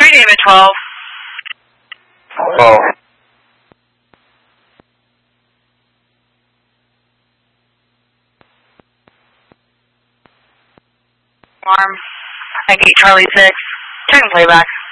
David 12. Oh. Alarm. 98 Charlie 6. Check and playback.